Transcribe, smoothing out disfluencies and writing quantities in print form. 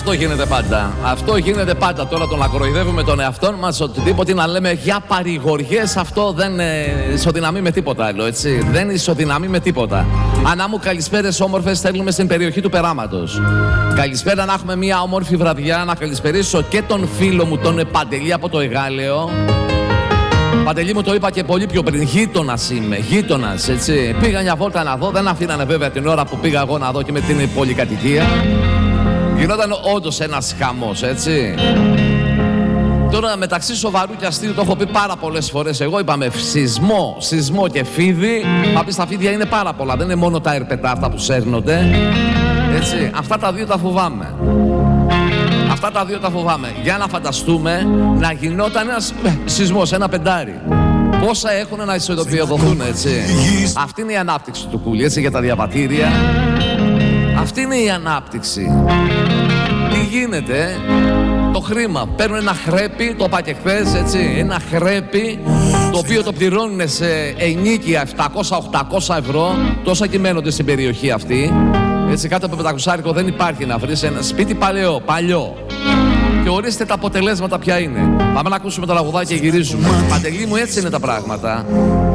Αυτό γίνεται πάντα. Αυτό γίνεται πάντα. Τώρα τον ακροϊδεύουμε τον εαυτό μας, οτιδήποτε να λέμε για παρηγοριές, αυτό δεν ισοδυναμεί με τίποτα άλλο, έτσι. Δεν ισοδυναμεί με τίποτα. Ανά μου καλησπέρες όμορφες στέλνουμε στην περιοχή του Περάματος. Καλησπέρα, να έχουμε μια όμορφη βραδιά. Να καλησπερίσω και τον φίλο μου τον Παντελή από το Εγάλεο. Παντελή, μου το είπα και πολύ πιο πριν. Γείτονας είμαι, γείτονας, έτσι. Πήγα μια βόλτα να δω, δεν αφήνανε βέβαια την ώρα που πήγα εγώ να δω και με την πολυκατοικία. Γινόταν όντως ένας χαμός, έτσι. Τώρα μεταξύ σοβαρού και αστείου, το έχω πει πάρα πολλές φορές. Εγώ είπαμε σεισμό και φίδι. Μα πει, τα φίδια είναι πάρα πολλά, δεν είναι μόνο τα ερπετά αυτά που σέρνονται. Έτσι, αυτά τα δύο τα φοβάμαι. Αυτά τα δύο τα φοβάμαι. Για να φανταστούμε να γινόταν ένας σεισμός, ένα πεντάρι. Πόσα έχουν να ισοδοποιηθούν, έτσι. Αυτή είναι η ανάπτυξη του Κούλι, έτσι, για τα διαβατήρια. Αυτή είναι η ανάπτυξη. Τι γίνεται, το χρήμα. Παίρνουν ένα χρέπι, το είπα και χθες, έτσι. Ένα χρέπι, το οποίο το πληρώνουν σε ενίκεια 700-800 ευρώ. Τόσα κυμαίνονται στην περιοχή αυτή. Έτσι, κάτω από 500 δεν υπάρχει να βρεις ένα σπίτι παλιό. Και ορίστε τα αποτελέσματα ποια είναι. Πάμε να ακούσουμε το λαγουδάκι και γυρίζουμε. Παντελή μου, έτσι είναι τα πράγματα.